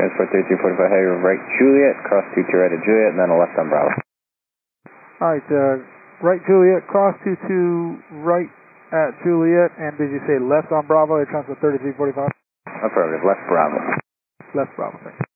Transport 3245 Heavy, right Juliet, cross 22 right at Juliet, and then a left on Bravo. Alright, right Juliet, cross 22 right at Juliet, and did you say left on Bravo, Air Transport 3345? Affirmative, left Bravo. Left Bravo, thanks.